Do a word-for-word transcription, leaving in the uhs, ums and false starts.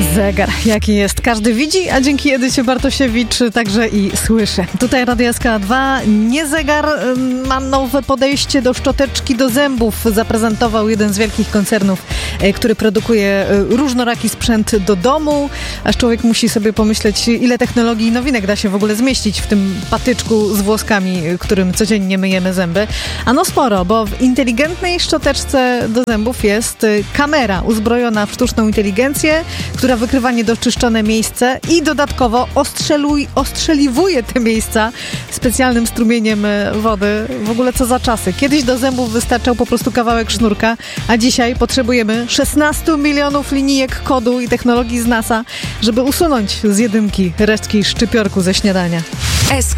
Zegar, jaki jest, każdy widzi, a dzięki Edycie Bartosiewicz także i słyszy. Tutaj Radio S K dwa, nie zegar, ma nowe podejście do szczoteczki do zębów. Zaprezentował jeden z wielkich koncernów, który produkuje różnoraki sprzęt do domu, aż człowiek musi sobie pomyśleć, ile technologii i nowinek da się w ogóle zmieścić w tym patyczku z włoskami, którym codziennie myjemy zęby. Ano sporo, bo w inteligentnej szczoteczce do zębów jest kamera uzbrojona w sztuczną inteligencję, która wykrywa niedoczyszczone miejsce i dodatkowo ostrzeluj, ostrzeliwuje te miejsca specjalnym strumieniem wody. W ogóle co za czasy. Kiedyś do zębów wystarczał po prostu kawałek sznurka, a dzisiaj potrzebujemy szesnaście milionów linijek kodu i technologii z NASA, żeby usunąć z jedynki resztki szczypiorku ze śniadania. S